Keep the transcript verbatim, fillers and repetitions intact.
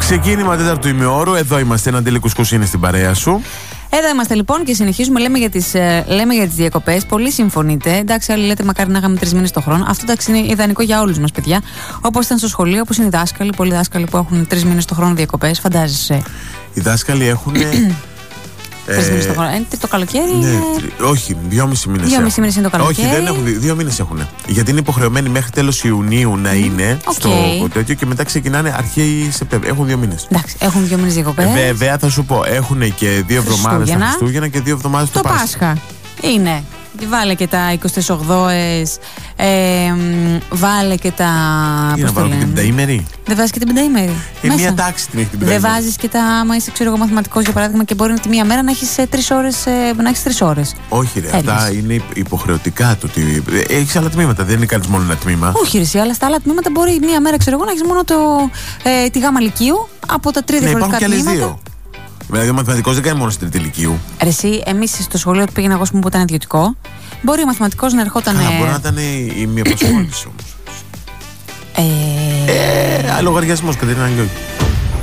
Ξεκίνημα τέταρτου ημιώρου. Εδώ είμαστε. Ένα Αντέλη Κουσκούση είναι στην παρέα σου. Εδώ είμαστε λοιπόν και συνεχίζουμε. Λέμε για τις, λέμε για τις διακοπές. Πολύ συμφωνείτε. Εντάξει, άλλοι λέτε μακάρι να είχαμε τρεις μήνες το χρόνο. Αυτό εντάξει είναι ιδανικό για όλους μας, παιδιά. Όπως ήταν στο σχολείο, όπως είναι οι δάσκαλοι. Πολλοί δάσκαλοι που έχουν τρεις μήνες το χρόνο διακοπές. Φαντάζεσαι. Οι δάσκαλοι έχουν. Τρεις μήνες το χρόνο. Ε, το καλοκαίρι. Ναι, είναι... όχι, δυόμισι μήνες. Δυόμισι μήνες είναι το καλοκαίρι. Όχι, δεν έχουν. Δύο μήνες έχουν. Γιατί είναι υποχρεωμένοι μέχρι τέλος Ιουνίου να είναι okay. στο τέτοιο και μετά ξεκινάνε αρχαίοι Σεπτέμβρη. Έχουν δύο μήνες. Εντάξει, έχουν δύο μήνες διακοπές. Βέβαια, θα σου πω, έχουν και δύο εβδομάδες τα Χριστούγεννα και δύο εβδομάδες το, το Πάσχα. Πάσχα. Είναι. Βάλε και τα εικοστή ογδόες, ε, βάλε και τα. Τι να βάλω και την πενταήμερη. Δεν βάζεις και την πενταήμερη. Ε, μία τάξη την έχει την πενταήμερη. Δεν βάζεις και τα. Άμα είσαι, ξέρω εγώ, μαθηματικός για παράδειγμα και μπορεί τη μία μέρα να έχεις τρεις ώρες. Ε, να έχεις τρεις ώρες. Όχι, ρε. Θέλεις. Αυτά είναι υποχρεωτικά το ότι. Έχεις άλλα τμήματα. Δεν είναι κάνεις μόνο ένα τμήμα. Όχι, ρε, αλλά στα άλλα τμήματα μπορεί μία μέρα, ξέρω εγώ, να έχεις μόνο το, ε, τη γάμα λυκείου από τα τρία διαφορετικά τμήματα. Δηλαδή, ο μαθηματικός δεν κάνει μόνο στην τρίτη λυκείου. Ρε, εσύ, εμείς στο σχολείο που πήγαινα εγώ που ήταν ιδιωτικό, μπορεί ο μαθηματικός να ερχόταν. Καλά, μπορεί να ήταν η μία απασχόληση όμως. Ε. Ε, λογαριασμός, Κατερίνα Λιώργη.